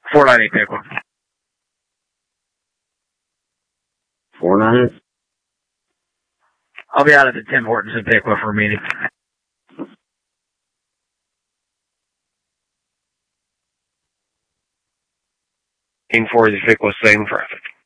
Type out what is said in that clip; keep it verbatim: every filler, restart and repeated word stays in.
four ninety Piqua. Four nine? I'll be out at the Tim Hortons in Piqua for a meeting. King for the Piqua, same traffic.